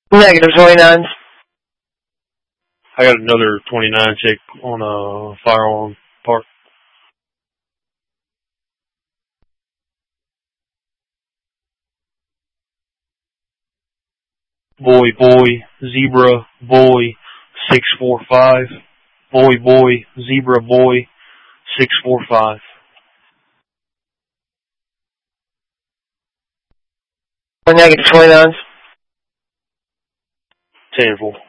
Negative 29. I got another 29 check on a firearm part. Boy, zebra, boy, 645. Boy, zebra, boy, 645. Negative 29. 10-4.